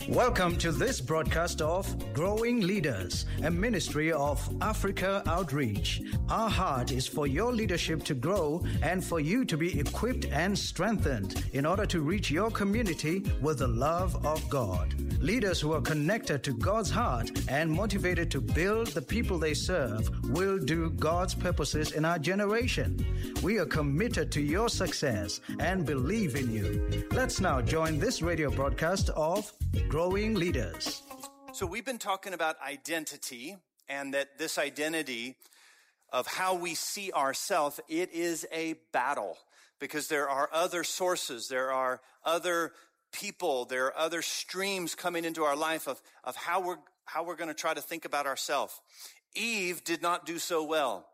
Welcome to this broadcast of Growing Leaders, a ministry of Africa Outreach. Our heart is for your leadership to grow and for you to be equipped and strengthened in order to reach your community with the love of God. Leaders who are connected to God's heart and motivated to build the people they serve will do God's purposes in our generation. We are committed to your success and believe in you. Let's now join this radio broadcast of Growing Leaders. So we've been talking about identity, and that this identity of how we see ourselves, it is a battle because there are other sources, there are other people, there are other streams coming into our life of how we're going to try to think about ourselves. Eve did not do so well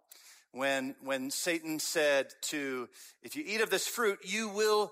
when Satan said if you eat of this fruit, you'll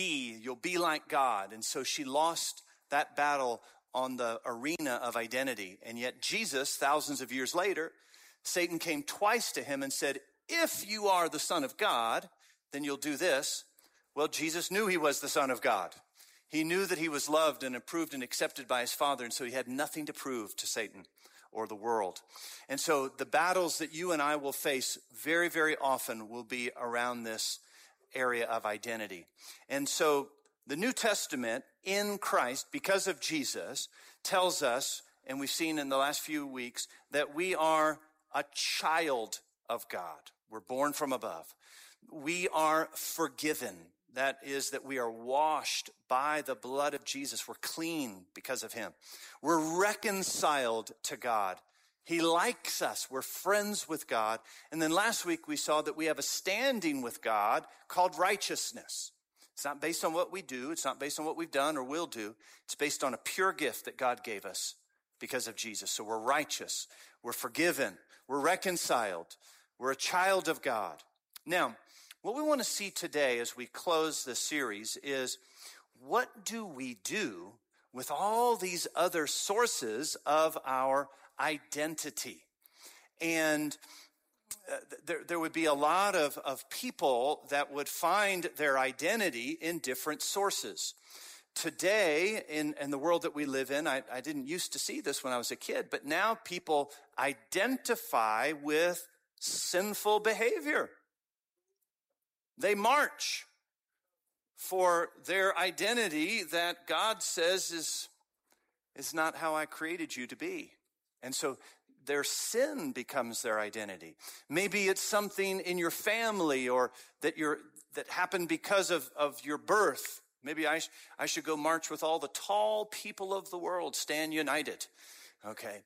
be like God. And so she lost that battle on the arena of identity. And yet Jesus, thousands of years later, Satan came twice to him and said, if you are the Son of God, then you'll do this. Well, Jesus knew he was the Son of God. He knew that he was loved and approved and accepted by his Father. And so he had nothing to prove to Satan or the world. And so the battles that you and I will face very, very often will be around this area of identity. And so the New Testament in Christ, because of Jesus, tells us, and we've seen in the last few weeks, that we are a child of God. We're born from above. We are forgiven. That is, that we are washed by the blood of Jesus. We're clean because of him. We're reconciled to God. He likes us. We're friends with God. And then last week we saw that we have a standing with God called righteousness. It's not based on what we do. It's not based on what we've done or will do. It's based on a pure gift that God gave us because of Jesus. So we're righteous. We're forgiven. We're reconciled. We're a child of God. Now, what we want to see today as we close this series is, what do we do with all these other sources of our identity? And there would be a lot of people that would find their identity in different sources. Today, in the world that we live in, I didn't used to see this when I was a kid, but now people identify with sinful behavior. They march for their identity that God says is not how I created you to be. And so their sin becomes their identity. Maybe it's something in your family or that happened because of your birth. Maybe I should go march with all the tall people of the world, stand united. Okay.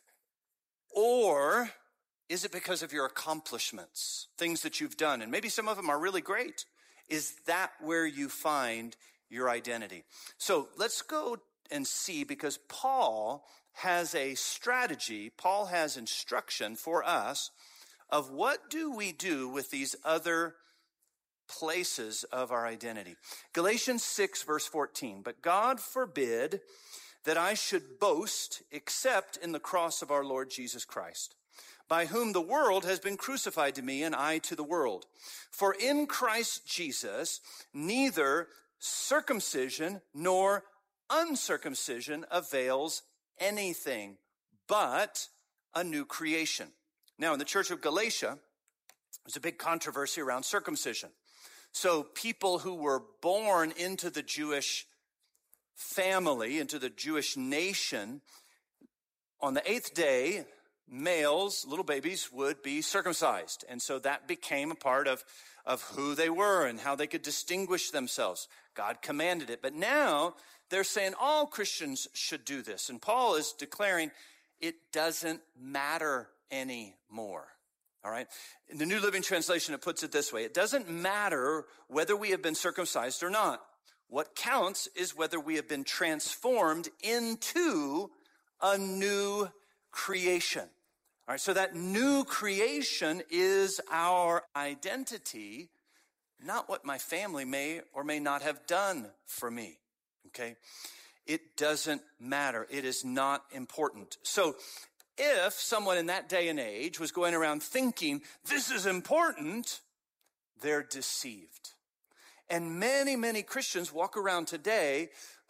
Or is it because of your accomplishments, things that you've done? And maybe some of them are really great. Is that where you find your identity? So let's go and see, because Paul has a strategy, Paul has instruction for us of what do we do with these other places of our identity. Galatians 6 verse 14, but God forbid that I should boast except in the cross of our Lord Jesus Christ, by whom the world has been crucified to me and I to the world. For in Christ Jesus, neither circumcision nor uncircumcision avails anything, but a new creation. Now, in the church of Galatia, there's a big controversy around circumcision. So people who were born into the Jewish family, into the Jewish nation, on the 8th day, males, little babies, would be circumcised. And so that became a part of who they were and how they could distinguish themselves. God commanded it. But now they're saying all Christians should do this. And Paul is declaring it doesn't matter anymore. All right. In the New Living Translation, it puts it this way. It doesn't matter whether we have been circumcised or not. What counts is whether we have been transformed into a new creation. All right. So that new creation is our identity, not what my family may or may not have done for me. Okay. It doesn't matter. It is not important. So if someone in that day and age was going around thinking this is important, they're deceived. And many, many Christians walk around today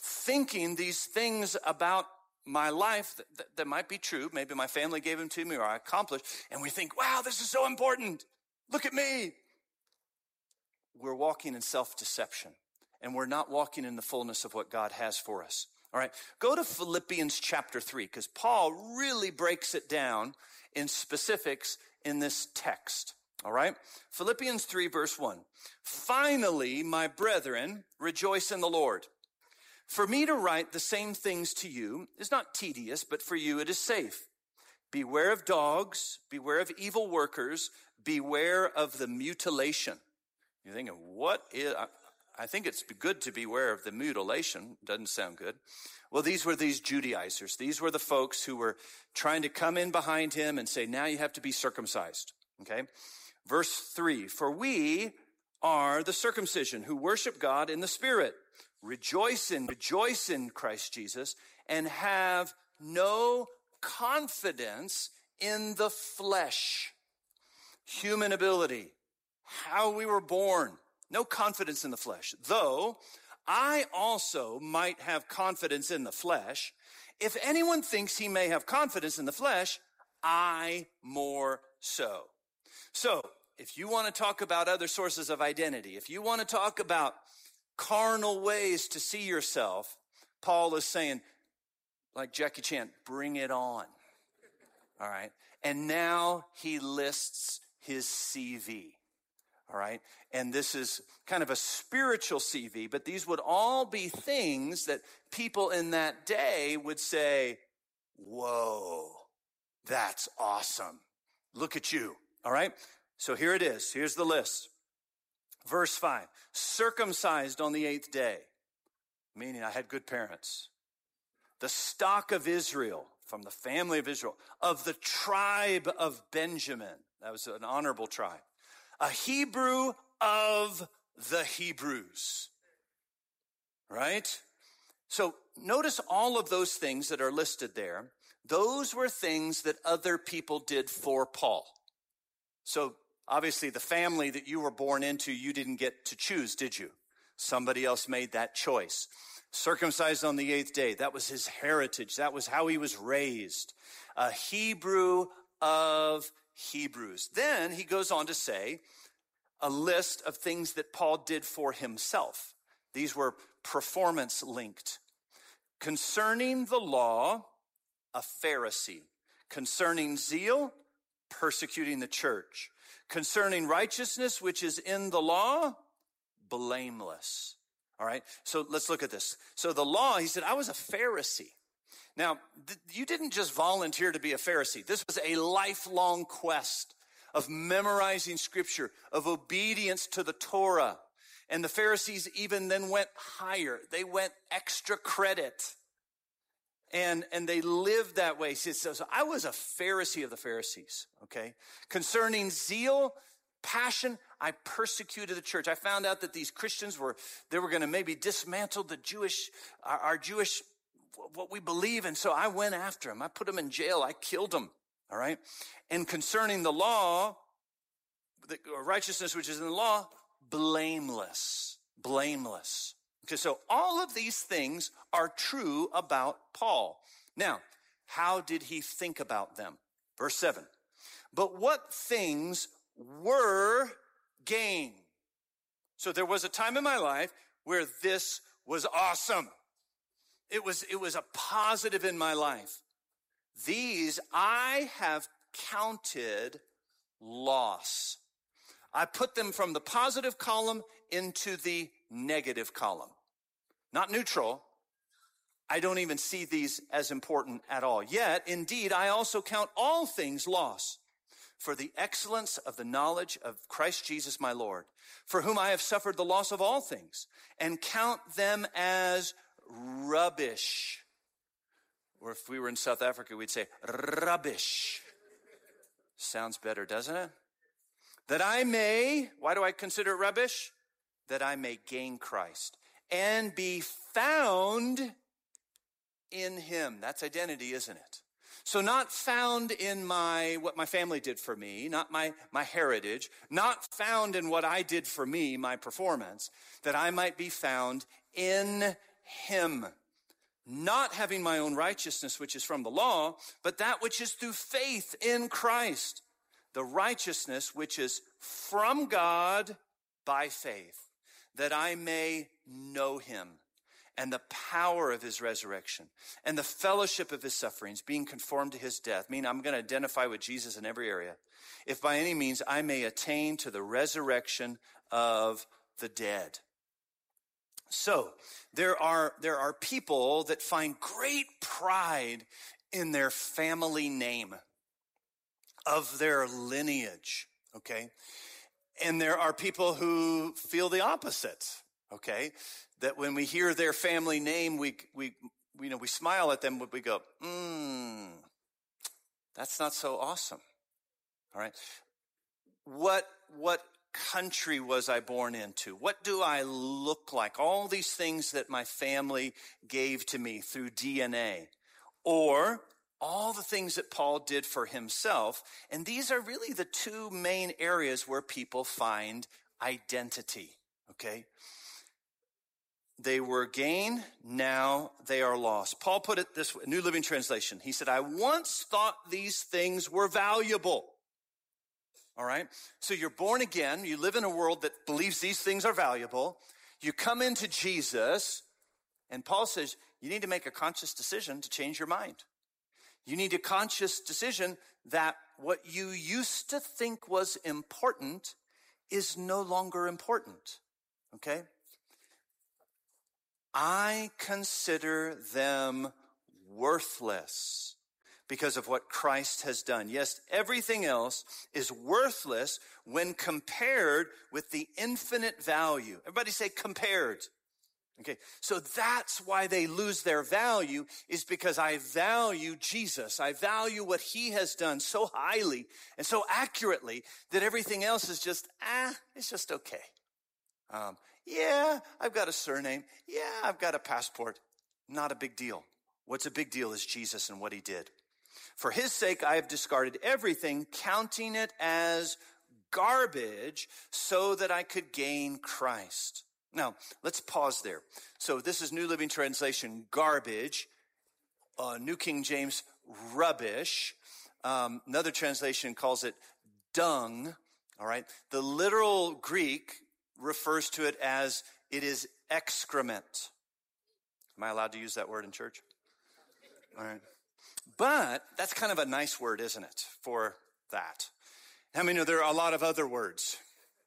thinking these things about my life that might be true. Maybe my family gave them to me or I accomplished. And we think, wow, this is so important. Look at me. We're walking in self-deception. And we're not walking in the fullness of what God has for us. All right, go to Philippians chapter 3, because Paul really breaks it down in specifics in this text. All right, Philippians 3, verse 1. Finally, my brethren, rejoice in the Lord. For me to write the same things to you is not tedious, but for you it is safe. Beware of dogs, beware of evil workers, beware of the mutilation. You're thinking, what is... I think it's good to beware of the mutilation. Doesn't sound good. Well, these were these Judaizers. These were the folks who were trying to come in behind him and say, now you have to be circumcised. Okay? Verse 3, for we are the circumcision who worship God in the Spirit. Rejoice in Christ Jesus, and have no confidence in the flesh. Human ability, how we were born. No confidence in the flesh, though I also might have confidence in the flesh. If anyone thinks he may have confidence in the flesh, I more so. So, if you want to talk about other sources of identity, if you want to talk about carnal ways to see yourself, Paul is saying, like Jackie Chan, bring it on. All right. And now he lists his CV. All right. And this is kind of a spiritual CV, but these would all be things that people in that day would say, whoa, that's awesome. Look at you. All right. So here it is. Here's the list. Verse 5, circumcised on the 8th day, meaning I had good parents. The stock of Israel, from the family of Israel, of the tribe of Benjamin. That was an honorable tribe. A Hebrew of the Hebrews. Right? So notice all of those things that are listed there. Those were things that other people did for Paul. So obviously, the family that you were born into, you didn't get to choose, did you? Somebody else made that choice. Circumcised on the 8th day, that was his heritage. That was how he was raised. A Hebrew of Hebrews. Then he goes on to say a list of things that Paul did for himself. These were performance linked. Concerning the law, a Pharisee. Concerning zeal, persecuting the church. Concerning righteousness, which is in the law, blameless. All right, so let's look at this. So the law, he said, I was a Pharisee. Now, you didn't just volunteer to be a Pharisee. This was a lifelong quest of memorizing scripture, of obedience to the Torah. And the Pharisees even then went higher. They went extra credit. And they lived that way. So I was a Pharisee of the Pharisees, okay? Concerning zeal, passion, I persecuted the church. I found out that these Christians were going to maybe dismantle our Jewish, what we believe. And so I went after them. I put them in jail. I killed them, all right? And concerning the law, the righteousness which is in the law, blameless. Okay, so all of these things are true about Paul. Now, how did he think about them? Verse 7. But what things were gain? So there was a time in my life where this was awesome. It was a positive in my life. These I have counted loss. I put them from the positive column into the negative column. Not neutral. I don't even see these as important at all. Yet, indeed, I also count all things loss for the excellence of the knowledge of Christ Jesus my Lord, for whom I have suffered the loss of all things, and count them as rubbish. Or if we were in South Africa, we'd say rubbish. Sounds better, doesn't it? That I may, why do I consider it rubbish? That I may gain Christ and be found in him. That's identity, isn't it? So not found in what my family did for me, not my heritage, not found in what I did for me, my performance, that I might be found in him, not having my own righteousness, which is from the law, but that which is through faith in Christ, the righteousness which is from God by faith, that I may know him and the power of his resurrection and the fellowship of his sufferings, being conformed to his death. Meaning I'm going to identify with Jesus in every area. If by any means I may attain to the resurrection of the dead. So there are people that find great pride in their family name, of their lineage, okay? And there are people who feel the opposite, okay? That when we hear their family name, we smile at them, but we go, that's not so awesome. All right. What country was I born into? What do I look like? All these things that my family gave to me through DNA, or all the things that Paul did for himself. And these are really the two main areas where people find identity, okay? They were gain, now they are lost. Paul put it this way, New Living Translation. He said, I once thought these things were valuable. All right? So you're born again. You live in a world that believes these things are valuable. You come into Jesus, and Paul says, you need to make a conscious decision to change your mind. You need a conscious decision that what you used to think was important is no longer important. Okay? I consider them worthless because of what Christ has done. Yes, everything else is worthless when compared with the infinite value. Everybody say compared. Okay, so that's why they lose their value, is because I value Jesus. I value what he has done so highly and so accurately that everything else is just, it's just okay. Yeah, I've got a surname. Yeah, I've got a passport. Not a big deal. What's a big deal is Jesus and what he did. For his sake, I have discarded everything, counting it as garbage so that I could gain Christ. Now, let's pause there. So this is New Living Translation, garbage. New King James, rubbish. Another translation calls it dung. All right. The literal Greek refers to it as it is excrement. Am I allowed to use that word in church? All right. But that's kind of a nice word, isn't it, for that? I mean, there are a lot of other words.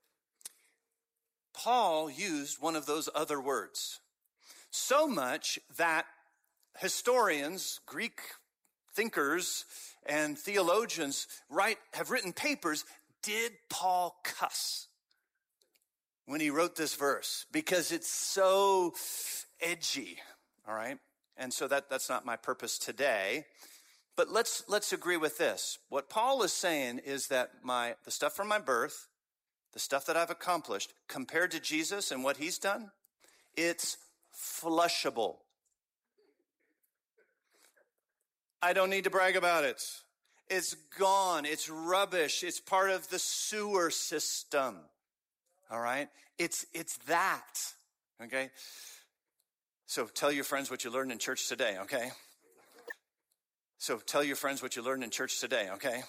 Paul used one of those other words so much that historians, Greek thinkers, and theologians have written papers. Did Paul cuss when he wrote this verse? Because it's so edgy, all right? And so that's not my purpose today. But let's agree with this. What Paul is saying is that the stuff from my birth, the stuff that I've accomplished, compared to Jesus and what he's done, it's flushable. I don't need to brag about it. It's gone. It's rubbish. It's part of the sewer system. All right? It's that. Okay? So tell your friends what you learned in church today, okay? So tell your friends what you learned in church today, okay?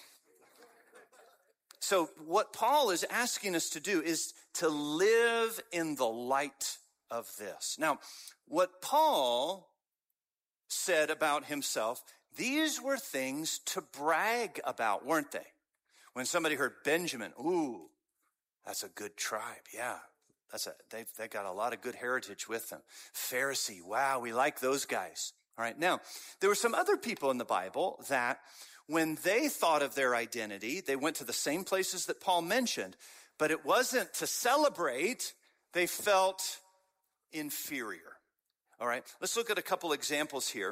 So what Paul is asking us to do is to live in the light of this. Now, what Paul said about himself, these were things to brag about, weren't they? When somebody heard Benjamin, ooh, that's a good tribe. Yeah, they've got a lot of good heritage with them. Pharisee, wow, we like those guys. All right, now, there were some other people in the Bible that when they thought of their identity, they went to the same places that Paul mentioned, but it wasn't to celebrate. They felt inferior. All right, let's look at a couple examples here.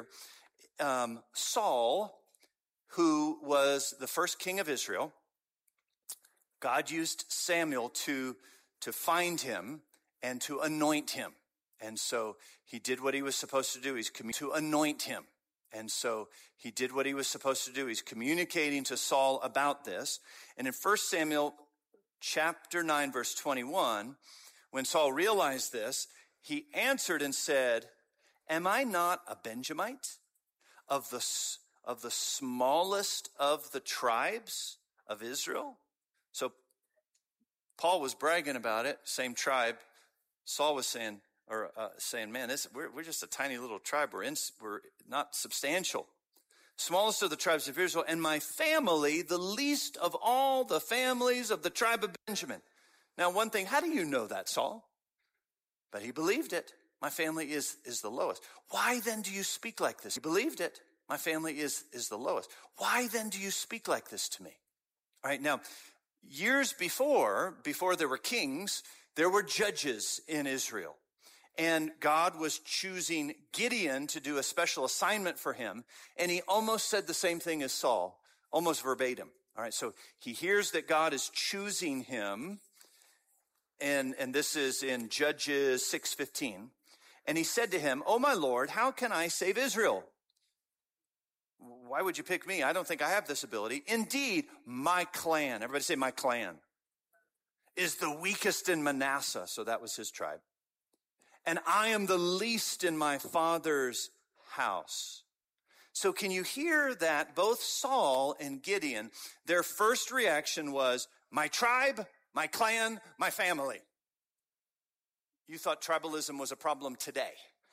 Saul, who was the first king of Israel, God used Samuel to find him and to anoint him. And so he did what he was supposed to do. To anoint him. And so he did what he was supposed to do. He's communicating to Saul about this. And in 1 Samuel chapter 9, verse 21, when Saul realized this, he answered and said, am I not a Benjamite of the smallest of the tribes of Israel? So Paul was bragging about it, same tribe. Saul was saying, man, we're just a tiny little tribe. We're not substantial. Smallest of the tribes of Israel, and my family, the least of all the families of the tribe of Benjamin. Now, one thing, how do you know that, Saul? But he believed it. My family is the lowest. Why then do you speak like this? He believed it. My family is the lowest. Why then do you speak like this to me? All right, now, years before there were kings, there were judges in Israel. And God was choosing Gideon to do a special assignment for him. And he almost said the same thing as Saul, almost verbatim. All right, so he hears that God is choosing him. And this is in Judges 6:15. And he said to him, "Oh, my Lord, how can I save Israel? Why would you pick me? I don't think I have this ability. Indeed, my clan," everybody say my clan, "is the weakest in Manasseh." So that was his tribe. "And I am the least in my father's house." So can you hear that both Saul and Gideon, their first reaction was, my tribe, my clan, my family. You thought tribalism was a problem today.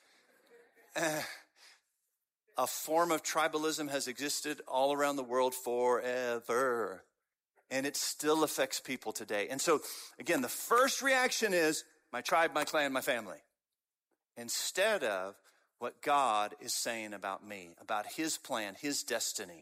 A form of tribalism has existed all around the world forever. And it still affects people today. And so, again, the first reaction is my tribe, my clan, my family. Instead of what God is saying about me, about his plan, his destiny.